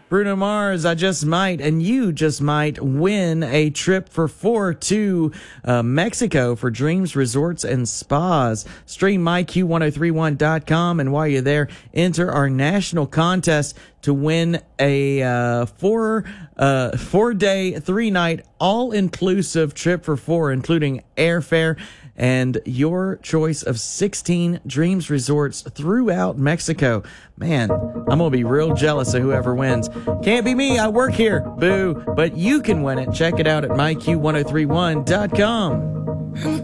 Bruno Mars, I just might, and you just might win a trip for 4 to Mexico for Dreams Resorts and Spas. Stream myq1031.com, and while you're there, enter our national contest to win a 4-day, 3-night, all-inclusive trip for 4, including airfare and your choice of 16 Dreams Resorts throughout Mexico. Man, I'm going to be real jealous of whoever wins. Can't be me. I work here. Boo. But you can win it. Check it out at myq1031.com.